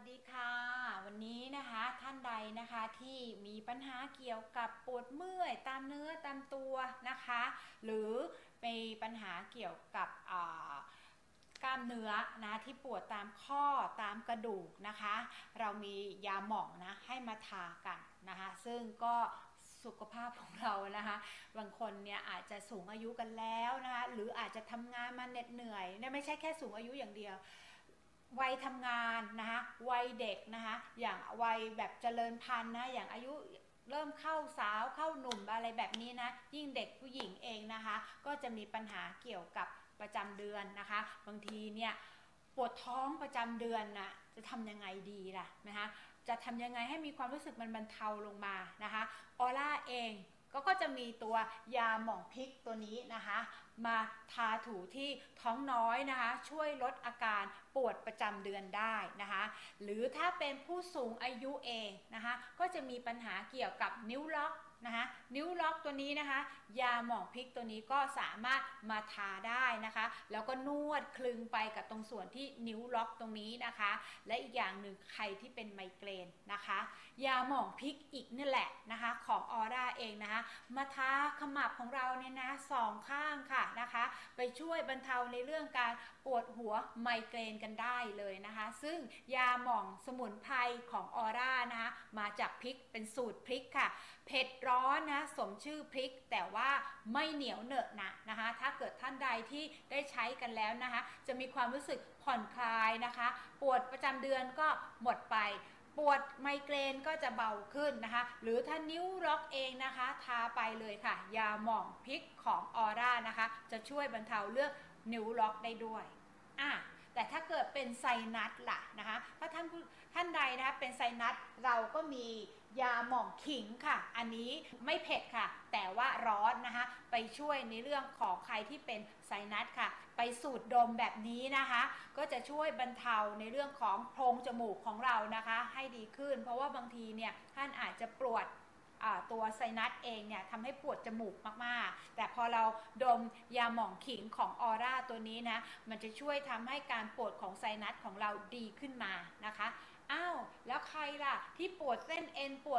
ดีค่ะวันนี้นะคะท่านใดนะคะที่มีปัญหาเกี่ยวกับปวดเมื่อยตามเนื้อตามตัวนะคะหรือมีปัญหาเกี่ยวกับกล้ามเนื้อนะที่ปวดตามข้อตามกระดูกนะคะเรามียาหม่องนะให้มาทากันนะคะซึ่งก็สุขภาพของเรานะคะบางคนเนี่ยอาจจะสูงอายุกันแล้วนะคะหรืออาจจะทำงานมาเหน็ดเหนื่อยไม่ใช่แค่สูงอายุอย่างเดียววัยทำงานนะคะวัยเด็กนะคะอย่างวัยแบบเจริญพันธุ์นะอย่างอายุเริ่มเข้าสาวเข้าหนุ่มอะไรแบบนี้นะยิ่งเด็กผู้หญิงเองนะคะก็จะมีปัญหาเกี่ยวกับประจำเดือนนะคะบางทีเนี่ยปวดท้องประจำเดือนน่ะจะทำยังไงดีล่ะนะคะจะทำยังไงให้มีความรู้สึกมันบรรเทาลงมานะคะออร่าเองก็จะมีตัวยาหม่องพริกตัวนี้นะคะมาทาถูที่ท้องน้อยนะคะช่วยลดอาการปวดประจำเดือนได้นะคะหรือถ้าเป็นผู้สูงอายุเองนะคะก็จะมีปัญหาเกี่ยวกับนิ้วล็อกนะคะนิ้วล็อกตัวนี้นะคะยาหม่องพริกตัวนี้ก็สามารถมาทาได้นะคะแล้วก็นวดคลึงไปกับตรงส่วนที่นิ้วล็อกตรงนี้นะคะและอีกอย่างหนึ่งใครที่เป็นไมเกรนนะคะยาหม่องพริกอีกนี่แหละนะคะของออร่าเองนะคะมาทาขมับของเราเนี่ยนะสองข้างค่ะนะคะไปช่วยบรรเทาในเรื่องการปวดหัวไมเกรนกันได้เลยนะคะซึ่งยาหม่องสมุนไพรของออร่านะคะมาจากพริกเป็นสูตรพริกค่ะเผ็ดร้อนนะสมชื่อพริกแต่ว่าไม่เหนียวเหนอะหนะนะคะถ้าเกิดท่านใดที่ได้ใช้กันแล้วนะคะจะมีความรู้สึกผ่อนคลายนะคะปวดประจำเดือนก็หมดไปปวดไมเกรนก็จะเบาขึ้นนะคะหรือถ้านิ้วล็อกเองนะคะทาไปเลยค่ะยาหม่องพริกของออร่านะคะจะช่วยบรรเทาเรื่องนิ้วล็อกได้ด้วยแต่ถ้าเกิดเป็นไซนัสล่ะนะคะถ้าท่านใดนะคะเป็นไซนัสเราก็มียาหม่องขิงค่ะอันนี้ไม่เผ็ดค่ะแต่ว่าร้อนนะคะไปช่วยในเรื่องของใครที่เป็นไซนัสค่ะไปสูดดมแบบนี้นะคะก็จะช่วยบรรเทาในเรื่องของโพรงจมูกของเรานะคะให้ดีขึ้นเพราะว่าบางทีเนี่ยท่านอาจจะปวดตัวไซนัสเองเนี่ยทำให้ปวดจมูกมากๆแต่พอเราดมยาหม่องขิงของออร่าตัวนี้นะมันจะช่วยทำให้การปวดของไซนัสของเราดีขึ้นมานะคะแล้วใครล่ะที่ปวดเส้นเอ็นปวด